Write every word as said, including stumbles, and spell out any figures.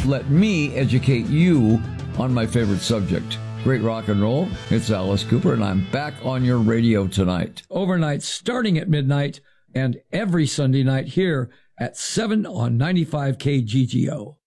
let me educate you on my favorite subject. Great rock and roll. It's Alice Cooper, and I'm back on your radio tonight. Overnight, starting at midnight, and every Sunday night here at seven on ninety-five K G G O.